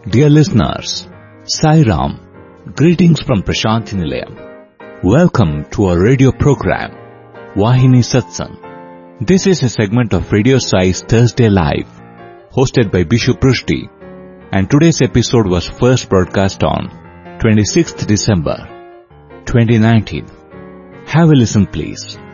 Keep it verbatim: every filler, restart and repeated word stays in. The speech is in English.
Dear listeners, Sai Ram, greetings from Prashanthi Nilayam. Welcome to our radio program, Vahini Satsang. This is a segment of Radio Sai's Thursday Live, hosted by Bishu Prushti, and today's episode was first broadcast on twenty-sixth December twenty nineteen. Have a listen please.